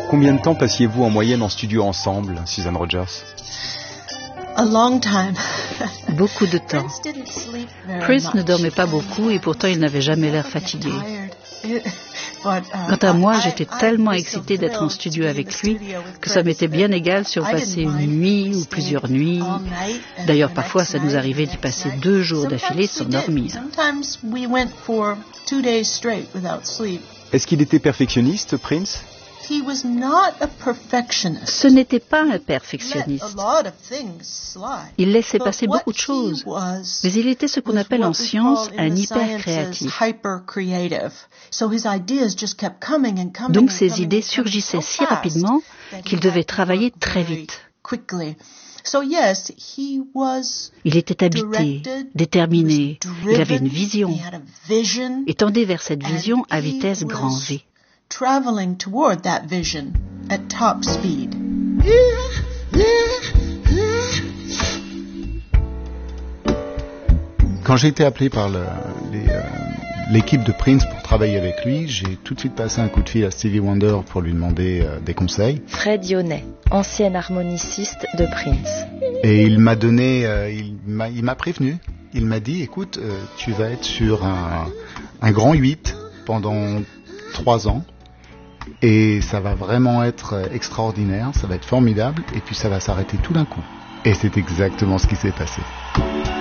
Combien de temps passiez-vous en moyenne en studio ensemble, Susan Rogers? A long time. Beaucoup de temps. Prince ne dormait pas beaucoup et pourtant il n'avait jamais l'air fatigué. Quant à moi, j'étais tellement excitée d'être en studio avec lui que ça m'était bien égal si on passait une nuit ou plusieurs nuits. D'ailleurs, parfois, ça nous arrivait d'y passer 2 jours d'affilée sans dormir. Est-ce qu'il était perfectionniste, Prince? Ce n'était pas un perfectionniste. Il laissait passer beaucoup de choses, mais il était ce qu'on appelle en science un hyper-créatif. Donc ses idées surgissaient si rapidement qu'il devait travailler très vite. Il était habité, déterminé, il avait une vision et tendait vers cette vision à vitesse grand V. Traveling toward that vision at top speed. Quand j'ai été appelé par l'équipe de Prince pour travailler avec lui, j'ai tout de suite passé un coup de fil à Stevie Wonder pour lui demander des conseils. Fred Yonnet, ancien harmoniciste de Prince. Et il m'a donné, il m'a prévenu. Il m'a dit, écoute, tu vas être sur un grand 8 pendant 3 ans. Et ça va vraiment être extraordinaire, ça va être formidable, et puis ça va s'arrêter tout d'un coup. Et c'est exactement ce qui s'est passé.